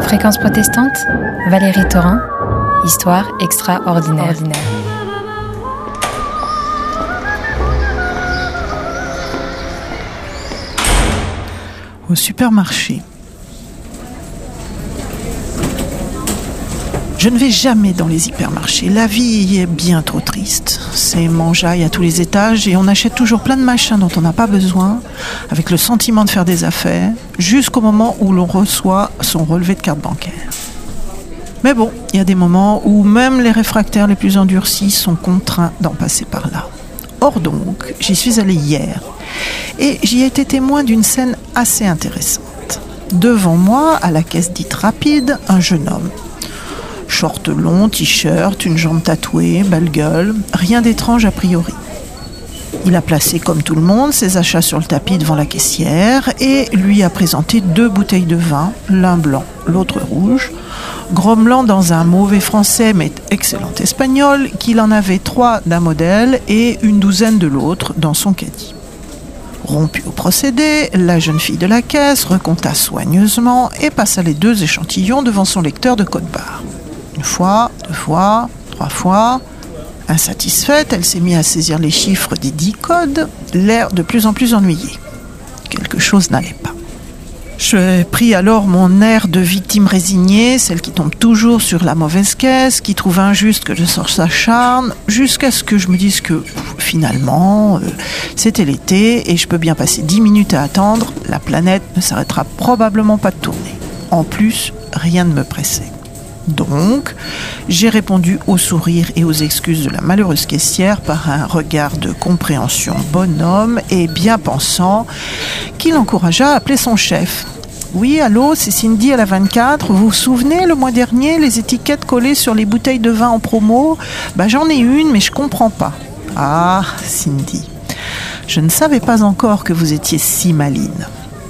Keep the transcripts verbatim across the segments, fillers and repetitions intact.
Fréquence protestante, Valérie Thorin, histoire extraordinaire. Ordinaire. Au supermarché. Je ne vais jamais dans les hypermarchés. La vie est bien trop triste. C'est mangeaille à tous les étages et on achète toujours plein de machins dont on n'a pas besoin, avec le sentiment de faire des affaires, jusqu'au moment où l'on reçoit son relevé de carte bancaire. Mais bon, il y a des moments où même les réfractaires les plus endurcis sont contraints d'en passer par là. Or donc, j'y suis allée hier et j'y ai été témoin d'une scène assez intéressante. Devant moi, à la caisse dite rapide, un jeune homme. Short long, t-shirt, une jambe tatouée, belle gueule, rien d'étrange a priori. Il a placé, comme tout le monde, ses achats sur le tapis devant la caissière et lui a présenté deux bouteilles de vin, l'un blanc, l'autre rouge, grommelant dans un mauvais français mais excellent espagnol qu'il en avait trois d'un modèle et une douzaine de l'autre dans son caddie. Rompu au procédé, la jeune fille de la caisse recompta soigneusement et passa les deux échantillons devant son lecteur de code-barre. Une fois, deux fois, trois fois. Insatisfaite, elle s'est mise à saisir les chiffres des dix codes, l'air de plus en plus ennuyé. Quelque chose n'allait pas. Je pris alors mon air de victime résignée, celle qui tombe toujours sur la mauvaise caisse, qui trouve injuste que je sorte sa charne, jusqu'à ce que je me dise que finalement, euh, c'était l'été et je peux bien passer dix minutes à attendre, la planète ne s'arrêtera probablement pas de tourner. En plus, rien ne me pressait. Donc, j'ai répondu au sourire et aux excuses de la malheureuse caissière par un regard de compréhension bonhomme et bien pensant qui l'encouragea à appeler son chef. « Oui, allô, c'est Cindy à la vingt-quatre. Vous vous souvenez, le mois dernier, les étiquettes collées sur les bouteilles de vin en promo ? Bah, j'en ai une, mais je comprends pas. » « Ah, Cindy, je ne savais pas encore que vous étiez si maline. »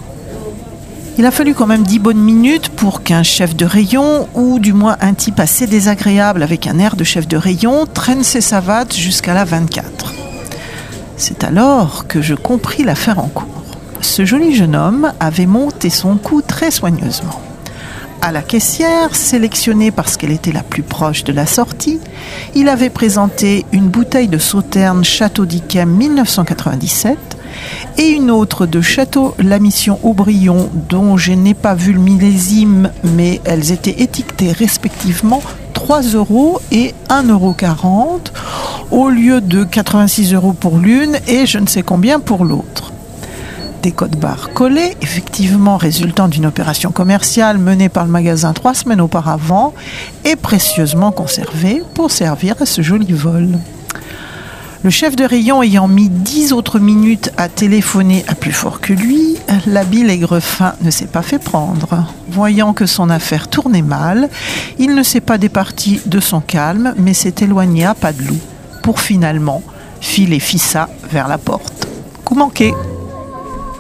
Il a fallu quand même dix bonnes minutes pour qu'un chef de rayon, ou du moins un type assez désagréable avec un air de chef de rayon, traîne ses savates jusqu'à la vingt-quatre. C'est alors que je compris l'affaire en cours. Ce joli jeune homme avait monté son coup très soigneusement. À la caissière, sélectionnée parce qu'elle était la plus proche de la sortie, il avait présenté une bouteille de Sauternes Château d'Yquem dix-neuf cent quatre-vingt-dix-sept et une autre de Château La Mission Aubryon dont je n'ai pas vu le millésime, mais elles étaient étiquetées respectivement trois euros et un euro quarante au lieu de quatre-vingt-six euros pour l'une et je ne sais combien pour l'autre. Des codes-barres collés, effectivement résultant d'une opération commerciale menée par le magasin trois semaines auparavant et précieusement conservés pour servir à ce joli vol. Le chef de rayon ayant mis dix autres minutes à téléphoner à plus fort que lui, l'habile aigrefin ne s'est pas fait prendre. Voyant que son affaire tournait mal, il ne s'est pas départi de son calme, mais s'est éloigné à pas de loup, pour finalement filer fissa vers la porte. Coup manqué.